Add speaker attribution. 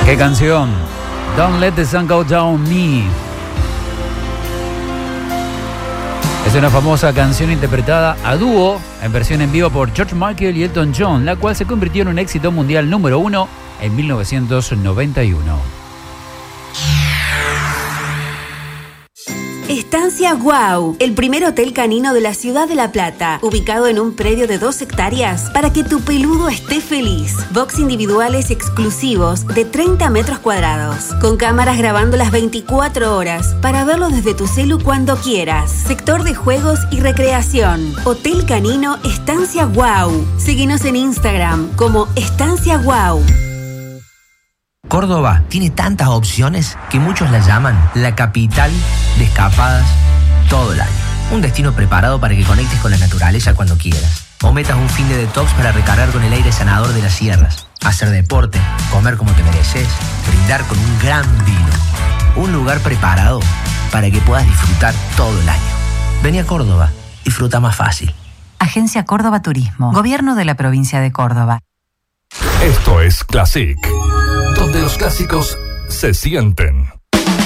Speaker 1: ¿Qué canción? Don't Let the Sun Go Down on Me. Es una famosa canción interpretada a dúo en versión en vivo por George Michael y Elton John, la cual se convirtió en un éxito mundial número 1 en 1991.
Speaker 2: Estancia Guau, el primer hotel canino de la ciudad de La Plata, ubicado en un predio de 2 hectáreas para que tu peludo esté feliz. Box individuales exclusivos de 30 metros cuadrados, con cámaras grabando las 24 horas para verlo desde tu celu cuando quieras. Sector de juegos y recreación. Hotel Canino Estancia Guau. Síguenos en Instagram como Estancia Guau.
Speaker 3: Córdoba tiene tantas opciones que muchos la llaman la capital de escapadas todo el año. Un destino preparado para que conectes con la naturaleza cuando quieras. O metas un fin de detox para recargar con el aire sanador de las sierras. Hacer deporte, comer como te mereces, brindar con un gran vino. Un lugar preparado para que puedas disfrutar todo el año. Vení a Córdoba, disfruta más fácil.
Speaker 4: Agencia Córdoba Turismo, Gobierno de la Provincia de Córdoba.
Speaker 5: Esto es Classic, donde los clásicos se sienten.